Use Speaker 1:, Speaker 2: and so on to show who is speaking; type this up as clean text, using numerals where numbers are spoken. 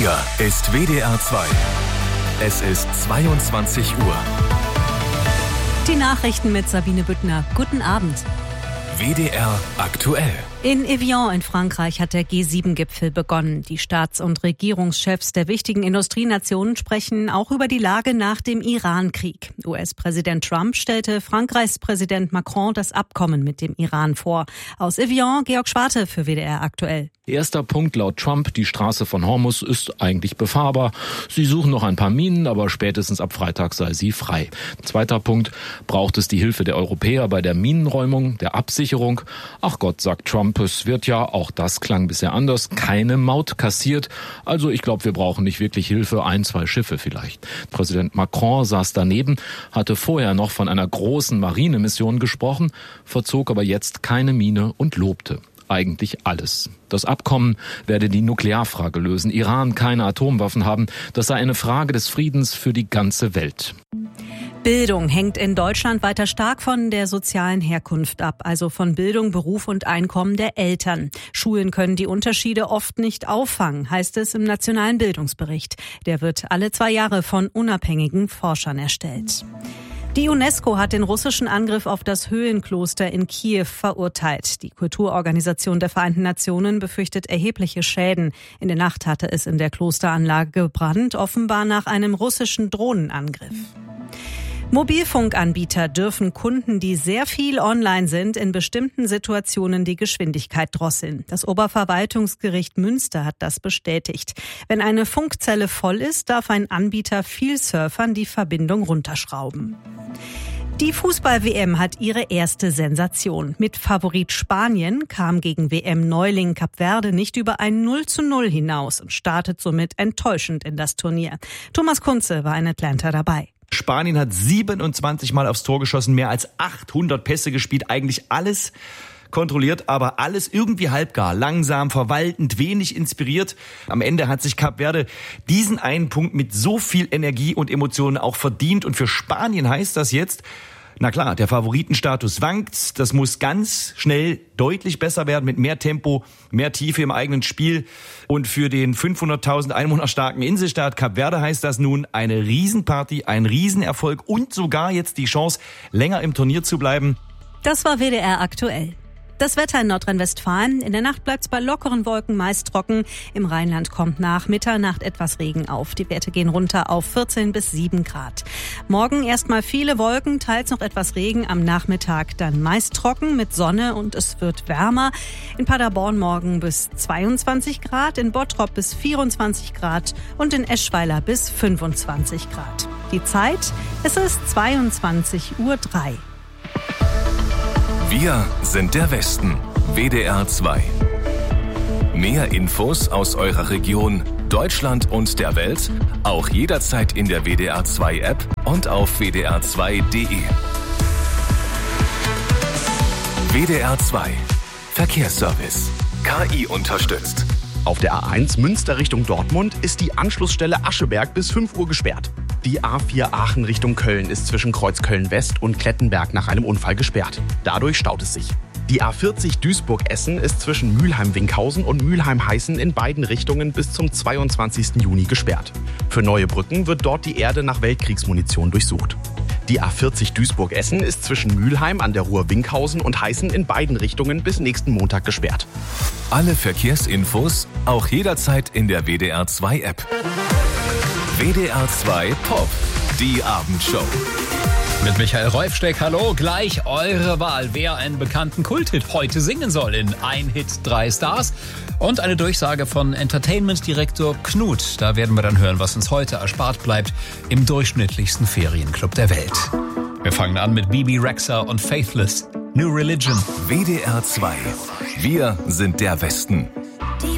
Speaker 1: Hier ist WDR 2. Es ist 22 Uhr.
Speaker 2: Die Nachrichten mit Sabine Büttner. Guten Abend.
Speaker 1: WDR aktuell.
Speaker 2: In Evian in Frankreich hat der G7-Gipfel begonnen. Die Staats- und Regierungschefs der wichtigen Industrienationen sprechen auch über die Lage nach dem Iran-Krieg. US-Präsident Trump stellte Frankreichs Präsident Macron das Abkommen mit dem Iran vor. Aus Evian, Georg Schwarte für WDR aktuell.
Speaker 3: Erster Punkt laut Trump, die Straße von Hormuz ist eigentlich befahrbar. Sie suchen noch ein paar Minen, aber spätestens ab Freitag sei sie frei. Zweiter Punkt, braucht es die Hilfe der Europäer bei der Minenräumung, der Absicherung. Ach Gott, sagt Trump, es wird ja, auch das klang bisher anders, keine Maut kassiert. Also ich glaube, wir brauchen nicht wirklich Hilfe, 1, 2 Schiffe vielleicht. Präsident Macron saß daneben, hatte vorher noch von einer großen Marinemission gesprochen, verzog aber jetzt keine Miene und lobte eigentlich alles. Das Abkommen werde die Nuklearfrage lösen, Iran keine Atomwaffen haben. Das sei eine Frage des Friedens für die ganze Welt.
Speaker 2: Bildung hängt in Deutschland weiter stark von der sozialen Herkunft ab, also von Bildung, Beruf und Einkommen der Eltern. Schulen können die Unterschiede oft nicht auffangen, heißt es im Nationalen Bildungsbericht. Der wird alle 2 Jahre von unabhängigen Forschern erstellt. Die UNESCO hat den russischen Angriff auf das Höhlenkloster in Kiew verurteilt. Die Kulturorganisation der Vereinten Nationen befürchtet erhebliche Schäden. In der Nacht hatte es in der Klosteranlage gebrannt, offenbar nach einem russischen Drohnenangriff. Mobilfunkanbieter dürfen Kunden, die sehr viel online sind, in bestimmten Situationen die Geschwindigkeit drosseln. Das Oberverwaltungsgericht Münster hat das bestätigt. Wenn eine Funkzelle voll ist, darf ein Anbieter Vielsurfern die Verbindung runterschrauben. Die Fußball-WM hat ihre erste Sensation. Mit Favorit Spanien kam gegen WM-Neuling Kap Verde nicht über ein 0:0 hinaus und startet somit enttäuschend in das Turnier. Thomas Kunze war in Atlanta dabei.
Speaker 4: Spanien hat 27 Mal aufs Tor geschossen, mehr als 800 Pässe gespielt, eigentlich alles kontrolliert, aber alles irgendwie halbgar, langsam, verwaltend, wenig inspiriert. Am Ende hat sich Kap Verde diesen einen Punkt mit so viel Energie und Emotionen auch verdient. Und für Spanien heißt das jetzt, na klar, der Favoritenstatus wankt. Das muss ganz schnell deutlich besser werden mit mehr Tempo, mehr Tiefe im eigenen Spiel. Und für den 500.000 Einwohner starken Inselstaat Kap Verde heißt das nun eine Riesenparty, ein Riesenerfolg und sogar jetzt die Chance, länger im Turnier zu bleiben.
Speaker 2: Das war WDR aktuell. Das Wetter in Nordrhein-Westfalen. In der Nacht bleibt es bei lockeren Wolken meist trocken. Im Rheinland kommt nach Mitternacht etwas Regen auf. Die Werte gehen runter auf 14 bis 7 Grad. Morgen erstmal viele Wolken, teils noch etwas Regen. Am Nachmittag dann meist trocken mit Sonne und es wird wärmer. In Paderborn morgen bis 22 Grad, in Bottrop bis 24 Grad und in Eschweiler bis 25 Grad. Die Zeit, es ist 22:03 Uhr.
Speaker 1: Wir sind der Westen. WDR 2. Mehr Infos aus eurer Region, Deutschland und der Welt, auch jederzeit in der WDR 2 App und auf wdr2.de. WDR 2. Verkehrsservice. KI unterstützt.
Speaker 5: Auf der A1 Münster Richtung Dortmund ist die Anschlussstelle Ascheberg bis 5 Uhr gesperrt. Die A4 Aachen Richtung Köln ist zwischen Kreuzköln West und Klettenberg nach einem Unfall gesperrt. Dadurch staut es sich. Die A40 Duisburg-Essen ist zwischen Mülheim-Winkhausen und Mülheim-Heißen in beiden Richtungen bis zum 22. Juni gesperrt. Für neue Brücken wird dort die Erde nach Weltkriegsmunition durchsucht. Die A40 Duisburg-Essen ist zwischen Mülheim an der Ruhr-Winkhausen und Heißen in beiden Richtungen bis nächsten Montag gesperrt.
Speaker 1: Alle Verkehrsinfos auch jederzeit in der WDR 2 App. WDR 2 Pop, die Abendshow.
Speaker 6: Mit Michael Reufsteck, hallo, gleich eure Wahl, wer einen bekannten Kulthit heute singen soll in Ein Hit, 3 Stars. Und eine Durchsage von Entertainment-Direktor Knut. Da werden wir dann hören, was uns heute erspart bleibt im durchschnittlichsten Ferienclub der Welt. Wir fangen an mit Bibi Rexha und Faithless, New Religion.
Speaker 1: WDR 2. Wir sind der Westen.